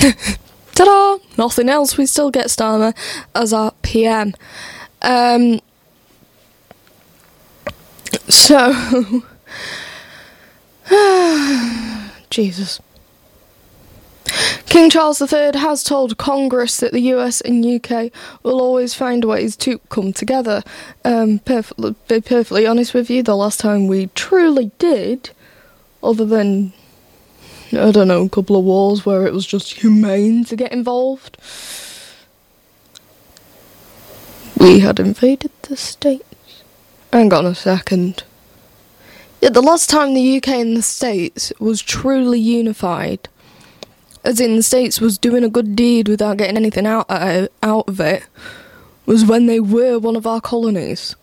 Ta-da! Nothing else, we still get Starmer as our PM. So... Jesus. King Charles III has told Congress that the US and UK will always find ways to come together. Be perfectly honest with you, the last time we truly did, other than, I don't know, a couple of wars where it was just humane to get involved, we had invaded the States. Hang on a second. Yeah, the last time the UK and the States was truly unified, as in the States was doing a good deed without getting anything out of it, was when they were one of our colonies.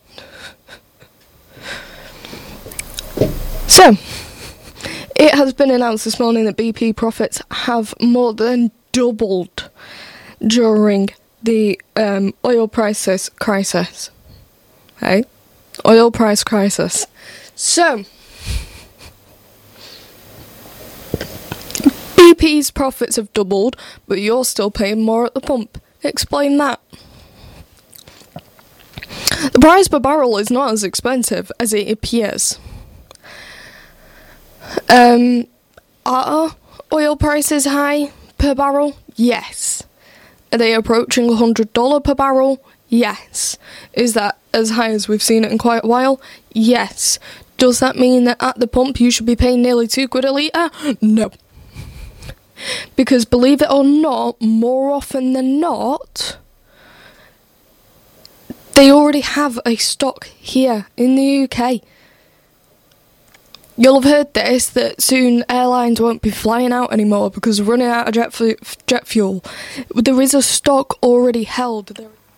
So, it has been announced this morning that BP profits have more than doubled during the oil prices crisis. Okay? Oil price crisis. So, BP's profits have doubled, but you're still paying more at the pump. Explain that. The price per barrel is not as expensive as it appears. Are oil prices high per barrel? Yes. Are they approaching $100 per barrel? Yes. Is that as high as we've seen it in quite a while? Yes. Does that mean that at the pump you should be paying nearly £2 a litre? No. Because believe it or not, more often than not, they already have a stock here in the UK. You'll have heard this, that soon airlines won't be flying out anymore because we're running out of jet fuel. There is a stock already held.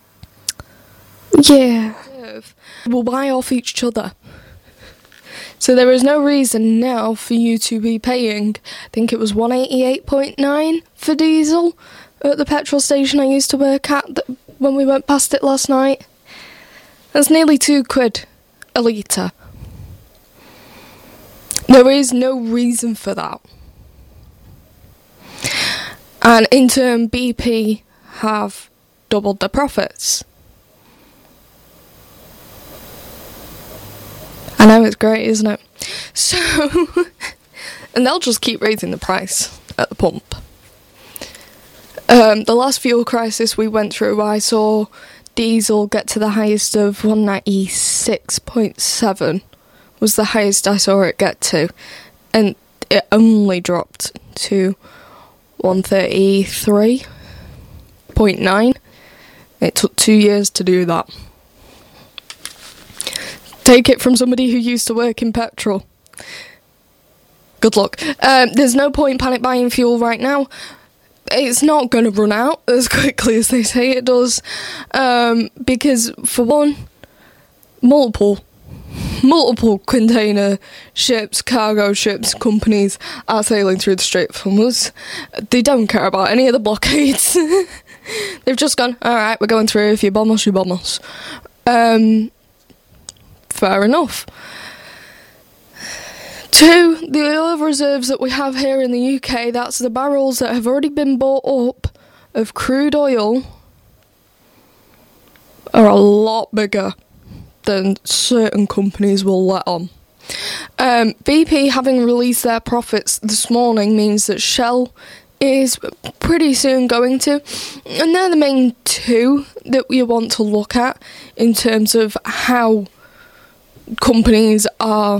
Yeah. We'll buy off each other. So there is no reason now for you to be paying, I think it was 188.9 for diesel at the petrol station I used to work at when we went past it last night. That's nearly £2 a litre. There is no reason for that. And in turn, BP have doubled their profits. I know, it's great, isn't it? So, and they'll just keep raising the price at the pump. The last fuel crisis we went through, I saw diesel get to the highest of 196.7 was the highest I saw it get to, and it only dropped to 133.9. It took 2 years to do that. Take it from somebody who used to work in petrol. Good luck. There's no point panic buying fuel right now. It's not going to run out as quickly as they say it does. Because, for one, multiple container ships, cargo ships, companies are sailing through the Strait of Hormuz. They don't care about any of the blockades. They've just gone, alright, we're going through, if you bomb us, you bomb us. Fair enough. Two, the oil reserves that we have here in the UK, that's the barrels that have already been bought up of crude oil, are a lot bigger than certain companies will let on. BP having released their profits this morning means that Shell is pretty soon going to, and they're the main two that we want to look at in terms of how companies are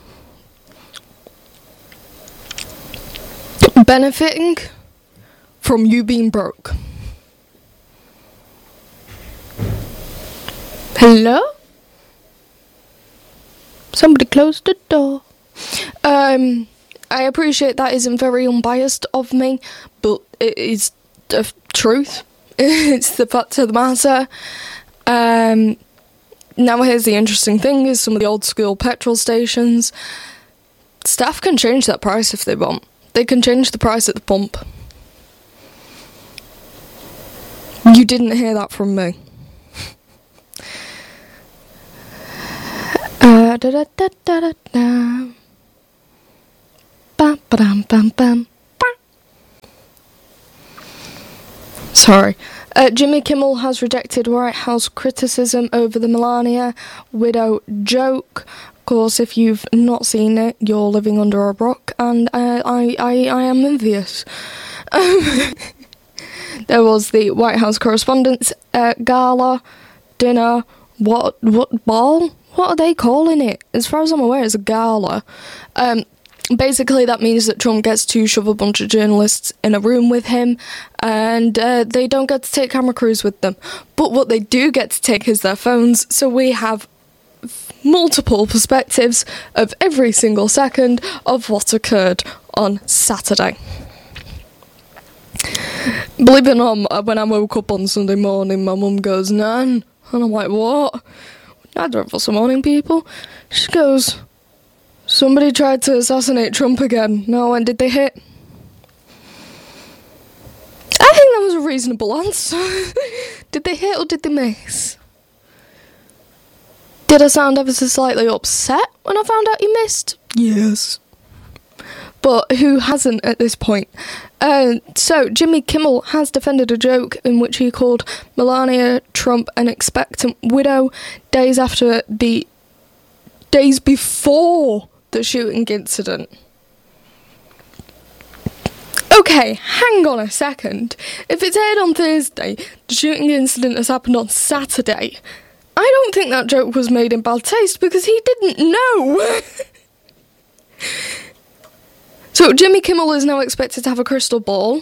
benefiting from you being broke. Hello? Somebody closed the door. I appreciate that isn't very unbiased of me, but it is the truth. It's the fact of the matter. Now here's the interesting thing, is some of the old school petrol stations, staff can change that price if they want. They can change the price at the pump. You didn't hear that from me. Sorry. Jimmy Kimmel has rejected White House criticism over the Melania widow joke. Of course, if you've not seen it, you're living under a rock, and I am envious. There was the White House Correspondents' Gala, dinner, what ball? What are they calling it? As far as I'm aware, it's a gala. Basically, that means that Trump gets to shove a bunch of journalists in a room with him, and they don't get to take camera crews with them. But what they do get to take is their phones, so we have multiple perspectives of every single second of what occurred on Saturday. Believe it or not, when I woke up on Sunday morning, my mum goes, "Nan," and I'm like, "What?" "I don't for some morning, people." She goes, "Somebody tried to assassinate Trump again." "No, when did they hit?" I think that was a reasonable answer. Did they hit or did they miss? Did I sound ever so slightly upset when I found out he missed? Yes. But who hasn't at this point? So, Jimmy Kimmel has defended a joke in which he called Melania Trump an expectant widow days before the shooting incident. Okay, hang on a second. If it's aired on Thursday, the shooting incident has happened on Saturday. I don't think that joke was made in bad taste because he didn't know. So Jimmy Kimmel is now expected to have a crystal ball.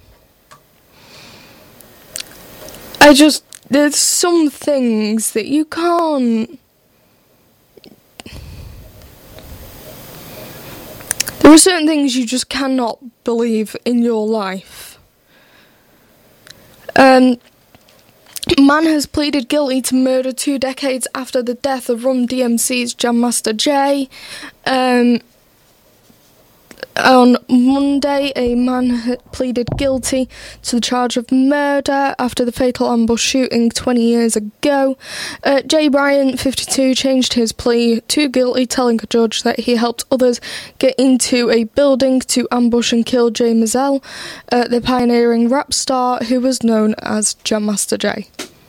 There's some things that you can't... There are certain things you just cannot believe in your life. Man has pleaded guilty to murder 2 decades after the death of Run DMC's Jam Master Jay. On Monday, a man had pleaded guilty to the charge of murder after the fatal ambush shooting 20 years ago. Jay Bryant, 52, changed his plea to guilty, telling a judge that he helped others get into a building to ambush and kill Jay Mazel, the pioneering rap star who was known as Jam Master Jay.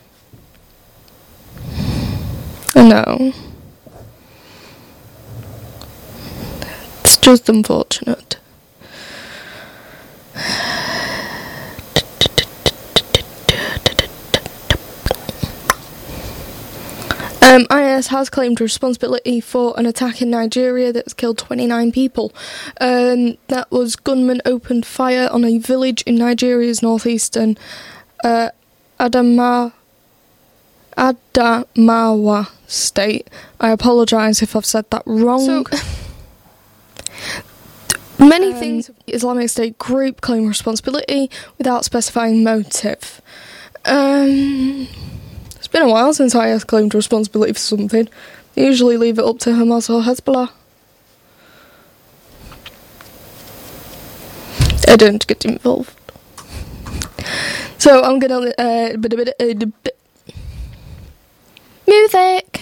No. It's just unfortunate. IS has claimed responsibility for an attack in Nigeria that's killed 29 people. That was gunmen opened fire on a village in Nigeria's northeastern Adamawa state. I apologise if I've said that wrong. Many things the Islamic State group claim responsibility without specifying motive. It's been a while since IS claimed responsibility for something. They usually leave it up to Hamas or Hezbollah. I don't get involved. So I'm gonna music.